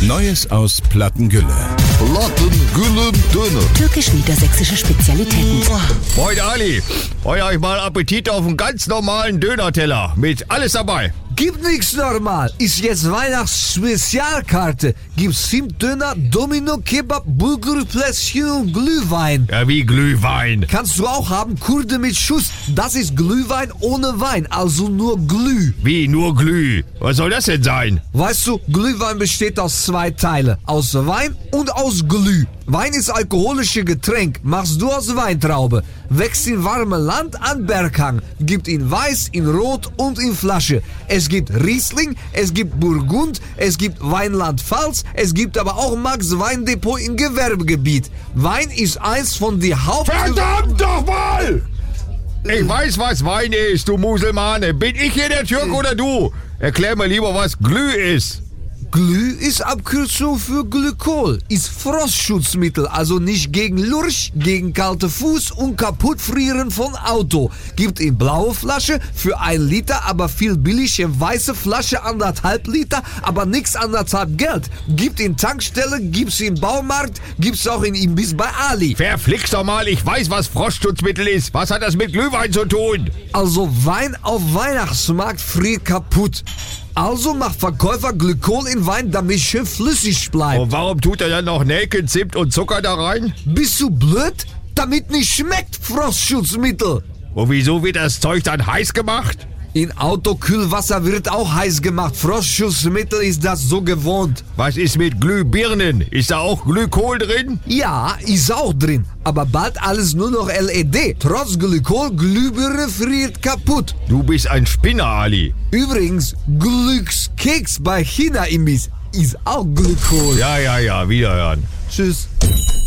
Neues aus Plattengülle. Plattengüllen Döner. Türkisch-niedersächsische Spezialitäten. Moin Ali, heute habe ich mal Appetit auf einen ganz normalen Dönerteller mit alles dabei. Gibt nix normal. Ist jetzt Weihnachts-Spezialkarte. Gibt's Zimtdöner, Domino, Kebab, Bulgurplätzchen und Glühwein. Ja, wie Glühwein. Kannst du auch haben, Kurde mit Schuss. Das ist Glühwein ohne Wein, also nur Glüh. Wie, nur Glüh? Was soll das denn sein? Weißt du, Glühwein besteht aus 2 Teilen. Aus Wein und aus Glüh. Wein ist alkoholisches Getränk, machst du aus Weintraube. Wächst in warmem Land an Berghang. Gibt in Weiß, in Rot und in Flasche. Es gibt Riesling, es gibt Burgund, es gibt Weinland Pfalz, es gibt aber auch Max Weindepot im Gewerbegebiet. Wein ist eins von die Verdammt doch mal! Ich weiß, was Wein ist, du Muselmane. Bin ich hier der Türk oder du? Erklär mir lieber, was Glüh ist. Glüh ist Abkürzung für Glykol, ist Frostschutzmittel, also nicht gegen Lurch, gegen kalte Fuß und kaputtfrieren von Auto. Gibt in blaue Flasche für 1 Liter, aber viel billig in weiße Flasche 1,5 Liter, aber nix 1,5 Geld. Gibt in Tankstelle, gibt's im Baumarkt, gibt's auch in Imbiss bei Ali. Verflixt doch mal, ich weiß, was Frostschutzmittel ist. Was hat das mit Glühwein zu tun? Also Wein auf Weihnachtsmarkt friert kaputt. Also macht Verkäufer Glykol in Wein, damit schön flüssig bleibt. Und warum tut er dann noch Nelken, Zimt und Zucker da rein? Bist du blöd? Damit nicht schmeckt, Frostschutzmittel. Und wieso wird das Zeug dann heiß gemacht? In Autokühlwasser wird auch heiß gemacht. Frostschutzmittel ist das so gewohnt. Was ist mit Glühbirnen? Ist da auch Glykol drin? Ja, ist auch drin. Aber bald alles nur noch LED. Trotz Glykol, Glühbirne friert kaputt. Du bist ein Spinner, Ali. Übrigens, Glückskeks bei China-Imbiss ist auch Glykol. Ja, wiederhören. Tschüss.